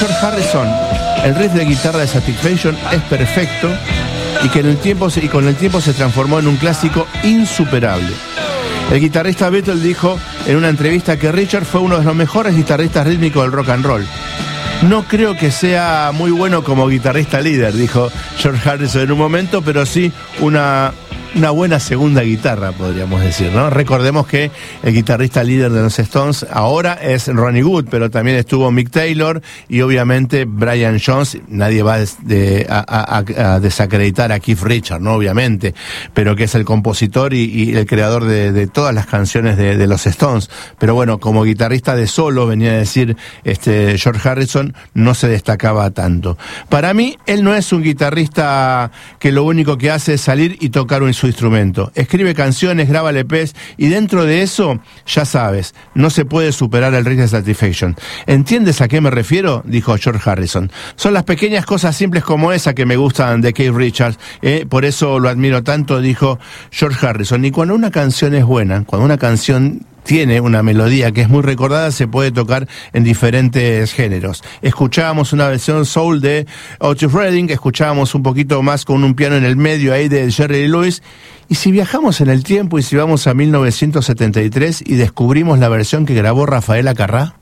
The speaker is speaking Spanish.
George Harrison, el riff de guitarra de Satisfaction es perfecto y que con el tiempo se transformó en un clásico insuperable. El guitarrista Beatle dijo en una entrevista que Richard fue uno de los mejores guitarristas rítmicos del rock and roll. No creo que sea muy bueno como guitarrista líder, dijo George Harrison en un momento, pero sí una buena segunda guitarra, podríamos decir, ¿no? Recordemos que el guitarrista líder de los Stones ahora es Ronnie Wood, pero también estuvo Mick Taylor y obviamente Brian Jones. Nadie va a desacreditar a Keith Richards, ¿no? Obviamente, pero que es el compositor y el creador de todas las canciones de los Stones. Pero bueno, como guitarrista de solo, venía a decir George Harrison, no se destacaba tanto. Para mí, él no es un guitarrista que lo único que hace es salir y tocar su instrumento. Escribe canciones, graba LPs y dentro de eso, ya sabes, no se puede superar el riff de Satisfaction. ¿Entiendes a qué me refiero?, dijo George Harrison. Son las pequeñas cosas simples como esa que me gustan de Keith Richards, por eso lo admiro tanto, dijo George Harrison. Y cuando una canción es buena, cuando una canción tiene una melodía que es muy recordada, se puede tocar en diferentes géneros. Escuchábamos una versión soul de Otis Redding, escuchábamos un poquito más con un piano en el medio ahí de Jerry Lee Lewis. Y si viajamos en el tiempo y si vamos a 1973 y descubrimos la versión que grabó Rafael Acarrá.